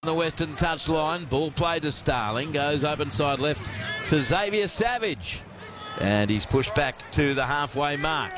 the western touchline. Ball played to Starling. Goes open side left to Xavier Savage. And he's pushed back to the halfway mark.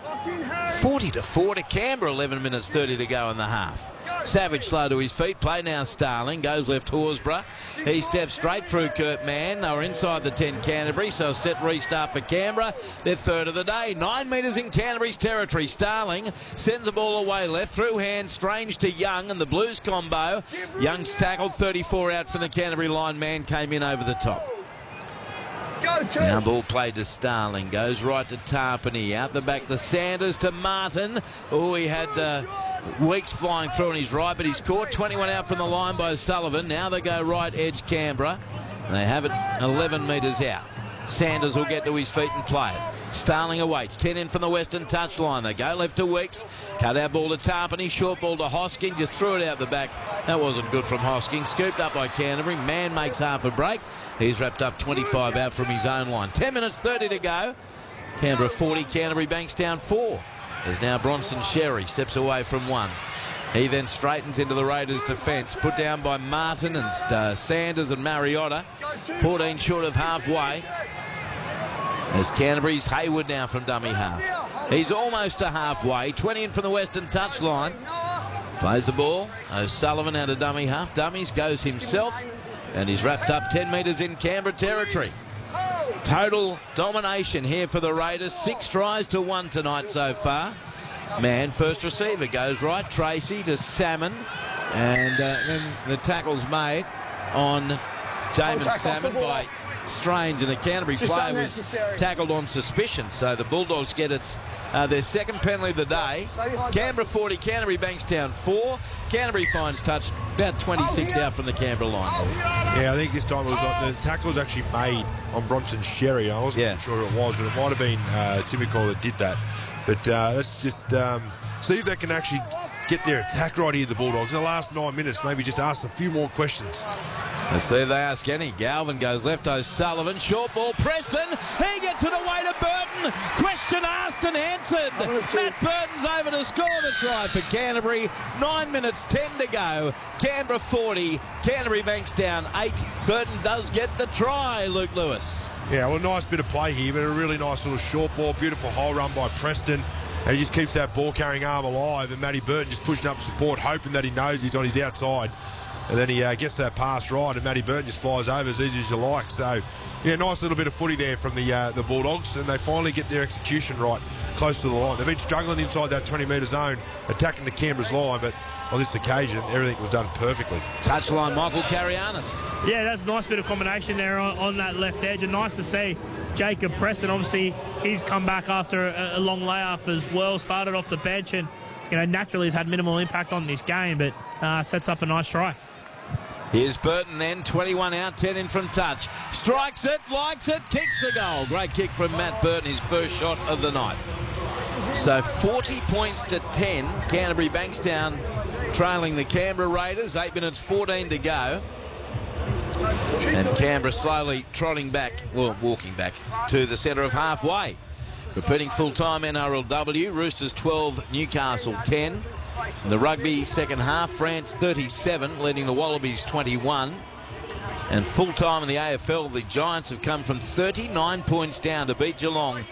40-4 to Canberra, 11 minutes 30 to go in the half. Savage slow to his feet. Play now Starling. Goes left Horsburgh. He steps straight through Kurt Mann. They were inside the 10 Canterbury, so a set restart for Canberra. Their third of the day. 9 metres in Canterbury's territory. Starling sends the ball away left. Through hand, Strange to Young and the Blues combo. Young's tackled. 34 out from the Canterbury line. Man came in over the top. Now ball played to Starling. Goes right to Tarpany. Out the back to Sanders to Martin. Oh, he had Weeks flying through on his right, but he's caught. 21 out from the line by Sullivan. Now they go right edge Canberra. And they have it 11 metres out. Sanders will get to his feet and play it. Starling awaits. 10 in from the western touchline. They go left to Weeks. Cut out ball to Tarpany. Short ball to Hosking. Just threw it out the back. That wasn't good from Hosking. Scooped up by Canterbury. Man makes half a break. He's wrapped up 25 out from his own line. 10 minutes 30 to go. Canberra 40. Canterbury Bankstown 4. There's now Bronson Sherry. Steps away from one. He then straightens into the Raiders' defence. Put down by Martin and Sanders and Mariotta. 14 short of halfway. As Canterbury's Hayward now from dummy half. He's almost to halfway. 20 in from the western touchline. Plays the ball. O'Sullivan out of dummy half. Dummies goes himself. And he's wrapped up 10 metres in Canberra territory. Total domination here for the Raiders. 6 tries to 1 tonight so far. Man, first receiver goes right. Tracy to Salmon. And then the tackle's made on Jamin Salmon by Strange, and the Canterbury player was tackled on suspicion. So the Bulldogs get their second penalty of the day. Canberra 40, Canterbury Bankstown 4. Canterbury finds touch about 26 out from the Canberra line. Yeah, I think this time it was like the tackle was actually made on Bronson Sherry. I wasn't sure who it was, but it might have been Timoko that did that. But let's just see if they can actually get their attack right here, the Bulldogs. In the last 9 minutes, maybe just ask a few more questions. Let's see if they ask any. Galvin goes left, O'Sullivan. Short ball, Preston. He gets it away to Burton. Question asked and answered. Matt Burton's over to score the try for Canterbury. 9 minutes 10 to go. Canberra 40, Canterbury Bankstown 8. Burton does get the try, Luke Lewis. Yeah, well, a nice bit of play here, but a really nice little short ball. Beautiful hole run by Preston. And he just keeps that ball-carrying arm alive. And Matty Burton just pushing up support, hoping that he knows he's on his outside. And then he gets that pass right, and Matty Burton just flies over as easy as you like. So, yeah, nice little bit of footy there from the Bulldogs, and they finally get their execution right, close to the line. They've been struggling inside that 20-metre zone, attacking the Canberra's line, but on this occasion, everything was done perfectly. Touchline, Michael Carianis. Yeah, that's a nice bit of combination there on that left edge, and nice to see Jacob Preston. Obviously, he's come back after a long layoff as well, started off the bench, and naturally has had minimal impact on this game, but sets up a nice try. Here's Burton then, 21 out, 10 in from touch. Strikes it, likes it, kicks the goal. Great kick from Matt Burton, his first shot of the night. So 40 points to 10. Canterbury Bankstown trailing the Canberra Raiders. 8 minutes 14 to go. And Canberra slowly trotting back, well, walking back to the centre of halfway. Repeating full-time NRLW, Roosters 12, Newcastle 10. In the rugby second half, France 37, leading the Wallabies 21. And full-time in the AFL, the Giants have come from 39 points down to beat Geelong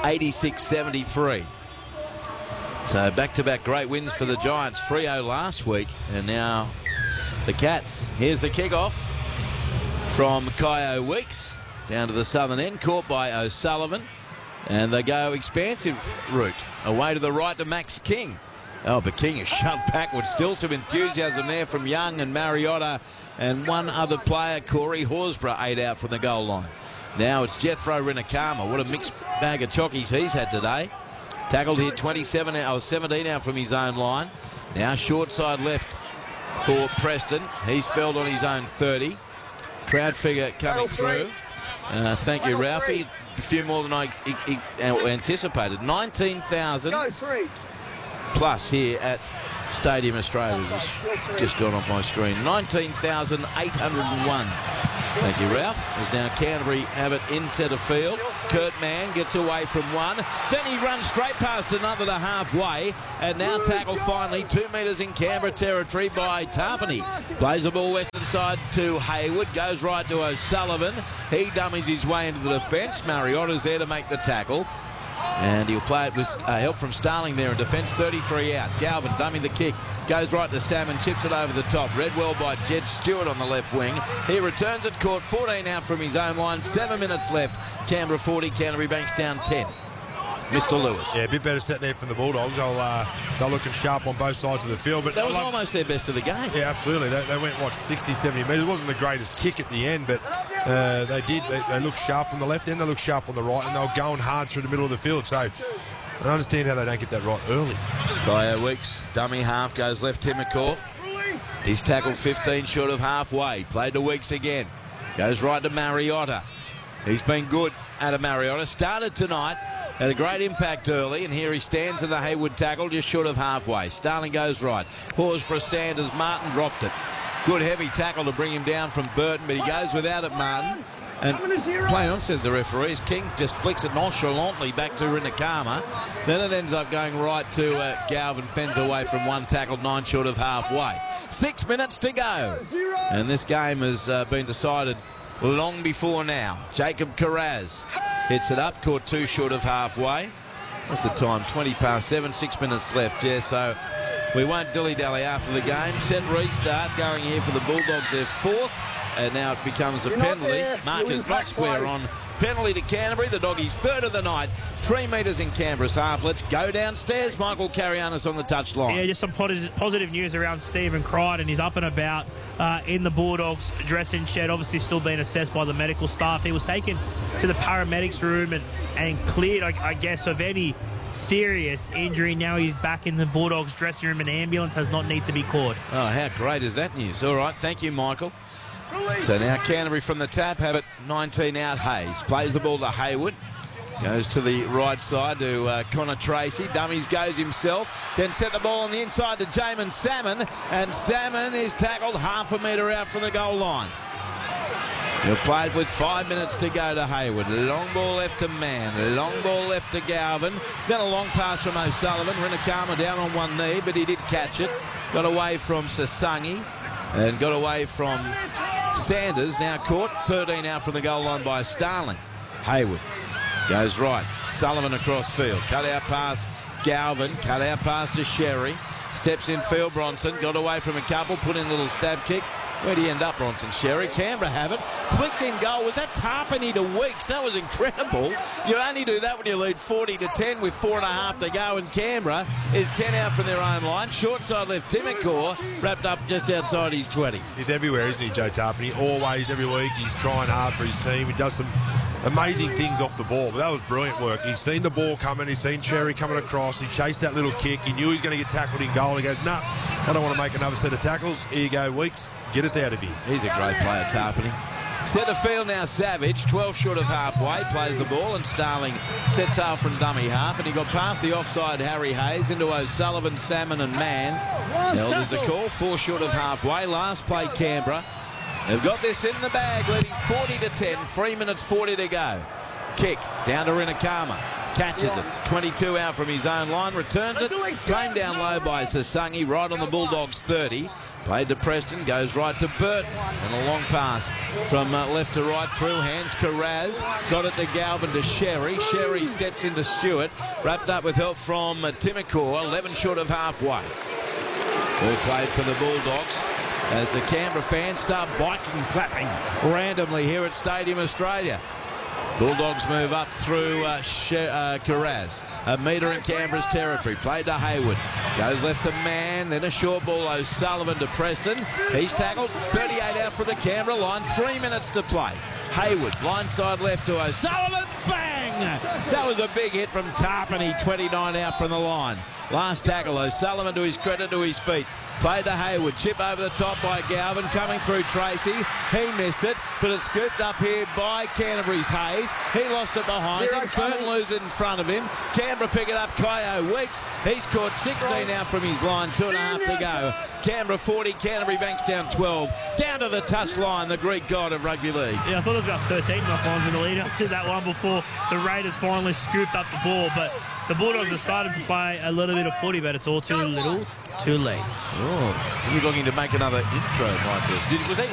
86-73. So back-to-back great wins for the Giants. Freo last week, and now the Cats. Here's the kick-off from Kyo Weeks down to the southern end, caught by O'Sullivan. And they go expansive route. Away to the right to Max King. Oh, but King is shoved backwards. Still some enthusiasm there from Young and Mariotta. And one other player, Corey Horsburgh, 8 out from the goal line. Now it's Jethro Rinakama. What a mixed bag of chockies he's had today. Tackled here 17 out from his own line. Now short side left for Preston. He's felled on his own 30. Crowd figure coming through. Thank you, Ralphie. A few more than I anticipated. 19,000 plus here at Stadium Australia. Just gone off my screen. 19,801. Thank you, Ralph. As now Canterbury have it in centre field. Kurt Mann gets away from one. Then he runs straight past another to halfway. And now tackle finally 2 metres in Canberra territory by Tarpany. Plays the ball western side to Hayward. Goes right to O'Sullivan. He dummies his way into the defence. Mariotta's there to make the tackle. And he'll play it with help from Starling there in defence. 33 out. Galvin dummy the kick. Goes right to Salmon. Chips it over the top. Read well by Jed Stewart on the left wing. He returns it court. 14 out from his own line. 7 minutes left. Canberra 40. Canterbury Bankstown 10. Mr. Lewis. Yeah, a bit better set there from the Bulldogs. They're looking sharp on both sides of the field. But that was almost their best of the game. Yeah, absolutely. They went, 60, 70 metres. It wasn't the greatest kick at the end, but they looked sharp on the left end, they looked sharp on the right, and they were going hard through the middle of the field. So I understand how they don't get that right early. Kaya Weeks, dummy half, goes left Timacor. He's tackled 15 short of halfway. Played to Weeks again. Goes right to Mariotta. He's been good out of Mariotta. Started tonight. Had a great impact early, and here he stands in the Hayward tackle just short of halfway. Starling goes right. Horsburgh Sanders. Martin dropped it. Good heavy tackle to bring him down from Burton, but he goes without it, Martin. And play on, says the referee. King just flicks it nonchalantly back to Rinakama. Then it ends up going right to Galvin. Fends away from one tackle, 9 short of halfway. 6 minutes to go. And this game has been decided long before now. Jacob Carraz hits it up, caught 2 short of halfway. What's the time? 20 past 7, 6 minutes left. Yeah, so we won't dilly-dally after the game. Set restart going here for the Bulldogs. They're 4th, and now it becomes a penalty. Marcus not square on. Penalty to Canterbury. The Doggies 3rd of the night. 3 metres in Canberra's half. Let's go downstairs. Michael Carianis on the touchline. Yeah, just some positive news around Stephen Crichton. He's up and about in the Bulldogs dressing shed. Obviously still being assessed by the medical staff. He was taken to the paramedics room and cleared, I guess, of any serious injury. Now he's back in the Bulldogs dressing room, and the ambulance has not need to be called. Oh, how great is that news? All right, thank you, Michael. So now Canterbury from the tap have it 19 out. Hayes plays the ball to Hayward. Goes to the right side to Connor Tracy. Dummies goes himself. Then set the ball on the inside to Jamin Salmon. And Salmon is tackled half a metre out from the goal line. He'll play it with 5 minutes to go to Hayward. Long ball left to Mann. Long ball left to Galvin. Then a long pass from O'Sullivan. Rinakama down on one knee, but he did catch it. Got away from Sasangi. And got away from Sanders. Now caught. 13 out from the goal line by Starling. Hayward goes right. Sullivan across field. Cut out pass Galvin. Cut out pass to Sherry. Steps in field Bronson. Got away from a couple. Put in a little stab kick. Where'd he end up, Bronson? Sherry. Canberra have it. Flicked in goal. Was that Tarpany to Weeks? That was incredible. You only do that when you lead 40-10 with 4.5 to go, and Canberra is 10 out from their own line. Short side left Timacor, wrapped up just outside his 20. He's everywhere, isn't he, Joe Tarpany? Always, every week, he's trying hard for his team. He does some amazing things off the ball, but that was brilliant work. He's seen the ball coming. He's seen Cherry coming across. He chased that little kick. He knew he was going to get tackled in goal. He goes, nah, I don't want to make another set of tackles. Here you go, Weeks. Get us out of here. He's a great player, Tarpany. Centre field now, Savage. 12 short of halfway. Plays the ball, and Starling sets out from dummy half. And he got past the offside Harry Hayes into O'Sullivan, Salmon and Mann. Held is the call. 4 short of halfway. Last play, Canberra. They've got this in the bag, leading 40-10. 3 minutes 40 to go. Kick down to Rinakama. Catches it. 22 out from his own line. Returns it. Claimed down low by Sasangi. Right on the Bulldogs 30. Played to Preston, goes right to Burton. And a long pass from left to right through hands. Carraz got it to Galvin to Sherry. Sherry steps into Stewart. Wrapped up with help from Timacor. 11 short of halfway. Ball played for the Bulldogs as the Canberra fans start biking, clapping randomly here at Stadium Australia. Bulldogs move up through Carraz. A metre in Canberra's territory. Played to Hayward. Goes left to Mann. Then a short ball O'Sullivan to Preston. He's tackled. 38 out for the Canberra line. 3 minutes to play. Hayward. Line side left to O'Sullivan. Bang! That was a big hit from Tarpany, 29 out from the line. Last tackle, O'Sullivan, to his credit, to his feet. Played to Hayward. Chip over the top by Galvin. Coming through Tracy. He missed it, but it's scooped up here by Canterbury's Hayes. He lost it behind him. Burton lose it in front of him. Canberra pick it up. Kyo Weeks. He's caught 16 out from his line. 2.5 to go. Canberra 40. Canterbury Bankstown 12. Down to the touch line, the Greek god of rugby league. Yeah, I thought there was about 13 knock-ons in the lead up to that one before the Raiders finally scooped up the ball. But the Bulldogs have started to play a little bit of footy, but it's all too little, too late. Oh, you're looking to make another intro, Michael. Was that